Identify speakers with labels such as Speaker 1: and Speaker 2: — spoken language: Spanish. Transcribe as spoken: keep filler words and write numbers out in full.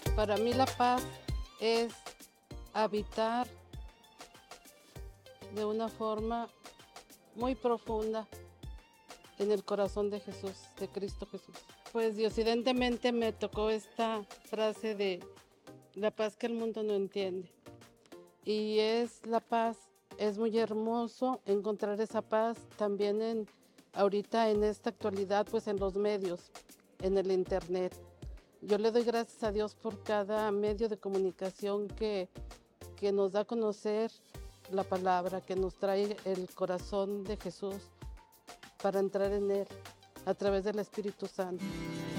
Speaker 1: Para mí la paz es habitar de una forma muy profunda en el corazón de Jesús, de Cristo Jesús. Pues diocidentemente me tocó esta frase de la paz que el mundo no entiende. Y es la paz, es muy hermoso encontrar esa paz también en ahorita en esta actualidad, pues en los medios, en el internet. Yo le doy gracias a Dios por cada medio de comunicación que, que nos da a conocer la palabra, que nos trae el corazón de Jesús para entrar en Él a través del Espíritu Santo.